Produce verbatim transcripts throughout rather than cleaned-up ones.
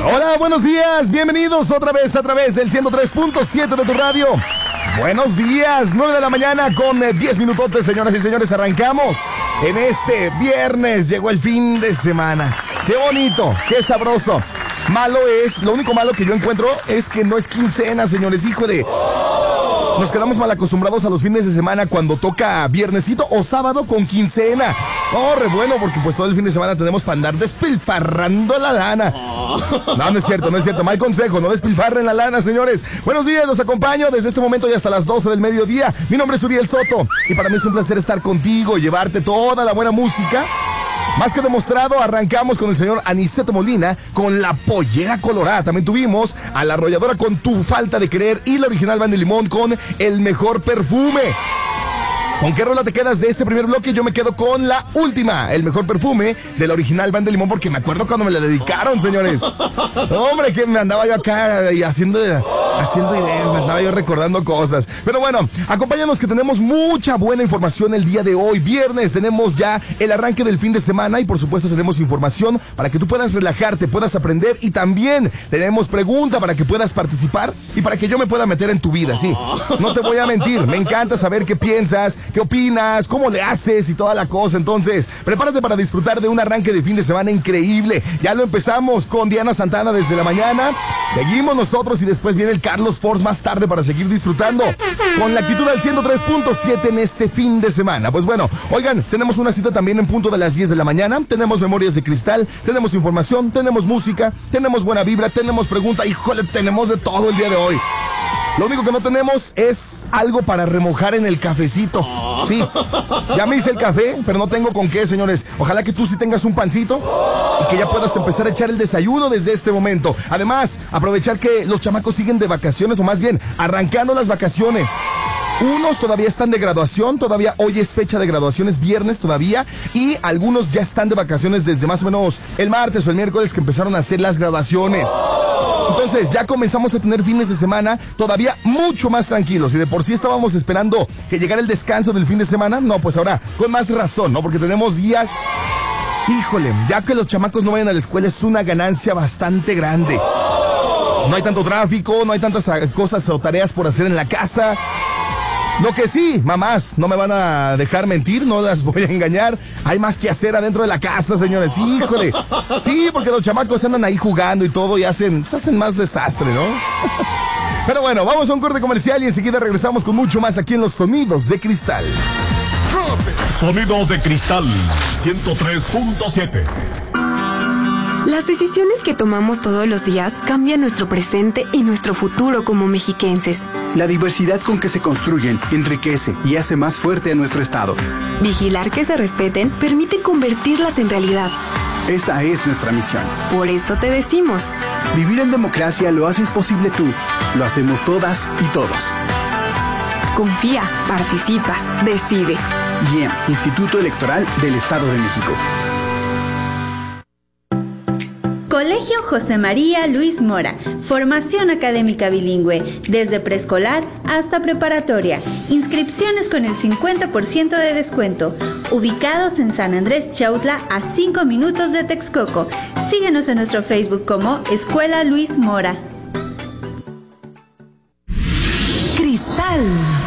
Hola, buenos días, bienvenidos otra vez a través del ciento tres punto siete de tu radio. Buenos días, nueve de la mañana con diez minutotes, señoras y señores, arrancamos en este viernes, llegó el fin de semana. Qué bonito, qué sabroso. Malo es, lo único malo que yo encuentro es que no es quincena, señores, híjole. Nos quedamos mal acostumbrados a los fines de semana cuando toca viernesito o sábado con quincena. Oh, re bueno, porque pues todo el fin de semana tenemos para andar despilfarrando la lana. No, no es cierto, no es cierto. Mal consejo, no despilfarren la lana, señores. Buenos días, los acompaño desde este momento y hasta las doce del mediodía. Mi nombre es Uriel Soto y para mí es un placer estar contigo, llevarte toda la buena música. Más que demostrado, arrancamos con el señor Aniceto Molina con la pollera colorada. También tuvimos a la arrolladora con Tu Falta de Querer y la original Banda de Limón con El Mejor Perfume. ¿Con qué rola te quedas de este primer bloque? Yo me quedo con la última, El Mejor Perfume de la original Banda de Limón, porque me acuerdo cuando me la dedicaron, señores. Hombre, que me andaba yo acá y haciendo, haciendo ideas, me andaba yo recordando cosas. Pero bueno, acompáñanos que tenemos mucha buena información el día de hoy. Viernes tenemos ya el arranque del fin de semana y por supuesto tenemos información para que tú puedas relajarte, puedas aprender y también tenemos pregunta para que puedas participar y para que yo me pueda meter en tu vida, sí. No te voy a mentir, me encanta saber qué piensas, qué opinas, cómo le haces y toda la cosa. Entonces, prepárate para disfrutar de un arranque de fin de semana increíble. Ya lo empezamos con Diana Santana desde la mañana. Seguimos nosotros y después viene el Carlos Force más tarde para seguir disfrutando con la actitud del ciento tres punto siete en este fin de semana. Pues bueno, oigan, tenemos una cita también en punto de las diez de la mañana. Tenemos Memorias de Cristal, tenemos información, tenemos música, tenemos buena vibra, tenemos pregunta. Híjole, tenemos de todo el día de hoy. Lo único que no tenemos es algo para remojar en el cafecito. Sí, ya me hice el café, pero no tengo con qué, señores. Ojalá que tú sí tengas un pancito y que ya puedas empezar a echar el desayuno desde este momento. Además, aprovechar que los chamacos siguen de vacaciones, o más bien, arrancando las vacaciones. Unos todavía están de graduación, todavía hoy es fecha de graduación, es viernes todavía, y algunos ya están de vacaciones desde más o menos el martes o el miércoles que empezaron a hacer las graduaciones. Entonces ya comenzamos a tener fines de semana todavía mucho más tranquilos, y de por sí estábamos esperando que llegara el descanso del fin de semana. No, pues ahora con más razón, ¿no? Porque tenemos días, híjole, ya que los chamacos no vayan a la escuela es una ganancia bastante grande. No hay tanto tráfico, no hay tantas cosas o tareas por hacer en la casa. Lo que sí, mamás, no me van a dejar mentir, no las voy a engañar. Hay más que hacer adentro de la casa, señores. Híjole. Sí, porque los chamacos andan ahí jugando y todo y hacen, se hacen más desastre, ¿no? Pero bueno, vamos a un corte comercial y enseguida regresamos con mucho más aquí en los Sonidos de Cristal. Sonidos de Cristal, ciento tres punto siete. Las decisiones que tomamos todos los días cambian nuestro presente y nuestro futuro como mexiquenses. La diversidad con que se construyen enriquece y hace más fuerte a nuestro estado. Vigilar que se respeten permite convertirlas en realidad. Esa es nuestra misión. Por eso te decimos: vivir en democracia lo haces posible tú. Lo hacemos todas y todos. Confía, participa, decide. I E M, Instituto Electoral del Estado de México. Colegio José María Luis Mora, formación académica bilingüe, desde preescolar hasta preparatoria. Inscripciones con el cincuenta por ciento de descuento. Ubicados en San Andrés Chautla, a cinco minutos de Texcoco. Síguenos en nuestro Facebook como Escuela Luis Mora. Cristal.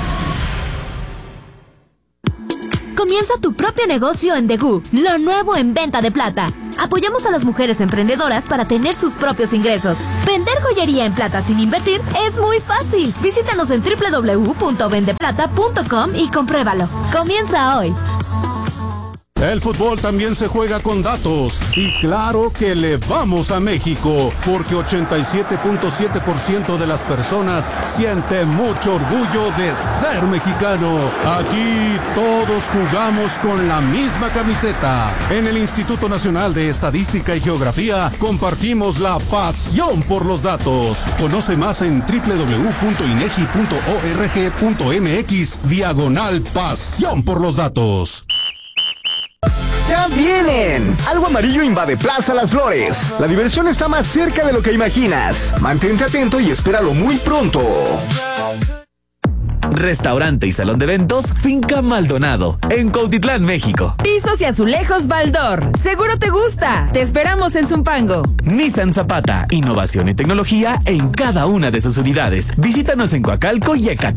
Comienza tu propio negocio en Degú, lo nuevo en venta de plata. Apoyamos a las mujeres emprendedoras para tener sus propios ingresos. Vender joyería en plata sin invertir es muy fácil. Visítanos en doble u doble u doble u punto vende plata punto com y compruébalo. Comienza hoy. El fútbol también se juega con datos y claro que le vamos a México porque ochenta y siete punto siete por ciento de las personas sienten mucho orgullo de ser mexicano. Aquí todos jugamos con la misma camiseta. En el Instituto Nacional de Estadística y Geografía compartimos la pasión por los datos. Conoce más en doble u doble u doble u punto inegi punto org punto mx diagonal pasión por los datos. ¡Ya vienen! Algo amarillo invade Plaza Las Flores. La diversión está más cerca de lo que imaginas. Mantente atento y espéralo muy pronto. Restaurante y salón de eventos Finca Maldonado, en Cuautitlán, México. Pisos y azulejos Baldor. Seguro te gusta. Te esperamos en Zumpango. Nissan Zapata, innovación y tecnología en cada una de sus unidades. Visítanos en Coacalco y Ecatepec.